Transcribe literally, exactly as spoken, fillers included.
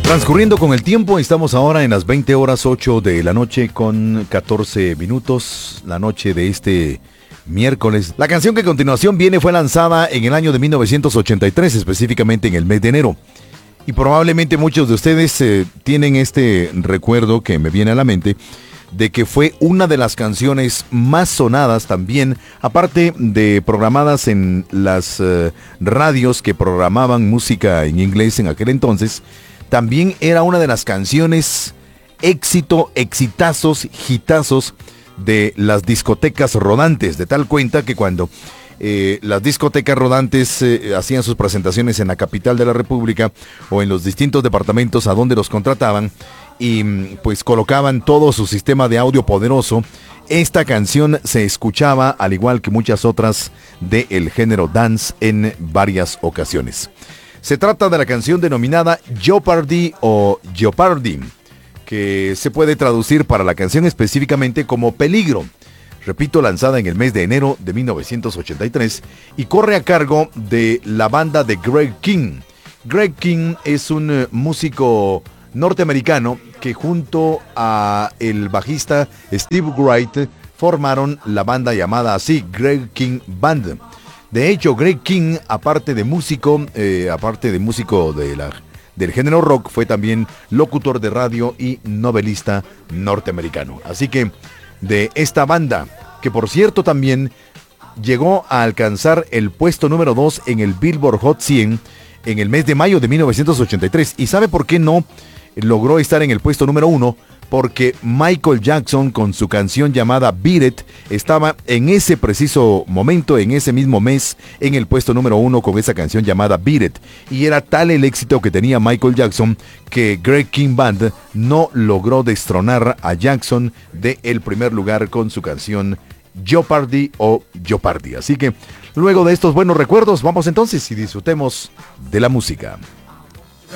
Transcurriendo con el tiempo, estamos ahora en las veinte horas ocho de la noche con catorce minutos, la noche de este miércoles. La canción que a continuación viene fue lanzada en el año de mil novecientos ochenta y tres, específicamente en el mes de enero. Y probablemente muchos de ustedes eh, tienen este recuerdo que me viene a la mente de que fue una de las canciones más sonadas también, aparte de programadas en las eh, radios que programaban música en inglés en aquel entonces. También era una de las canciones éxito, exitazos, hitazos de las discotecas rodantes, de tal cuenta que cuando eh, las discotecas rodantes eh, hacían sus presentaciones en la capital de la República o en los distintos departamentos a donde los contrataban y pues colocaban todo su sistema de audio poderoso, esta canción se escuchaba al igual que muchas otras del género dance en varias ocasiones. Se trata de la canción denominada Jeopardy o Jeopardy, que se puede traducir para la canción específicamente como Peligro. Repito, lanzada en el mes de enero de mil novecientos ochenta y tres y corre a cargo de la banda de Greg King. Greg King es un uh, músico norteamericano que junto a el bajista Steve Wright formaron la banda llamada así, Greg King Band. De hecho, Greg King, aparte de músico, eh, aparte de músico de la, del género rock, fue también locutor de radio y novelista norteamericano. Así que, de esta banda, que por cierto también llegó a alcanzar el puesto número dos en el Billboard Hot cien en el mes de mayo de mil novecientos ochenta y tres. ¿Y sabe por qué no logró estar en el puesto número uno? Porque Michael Jackson, con su canción llamada Beat It, estaba en ese preciso momento, en ese mismo mes, en el puesto número uno con esa canción llamada Beat It. Y era tal el éxito que tenía Michael Jackson que Greg King Band no logró destronar a Jackson del primer lugar con su canción Jeopardy o Jeopardy. Así que luego de estos buenos recuerdos, vamos entonces y disfrutemos de la música.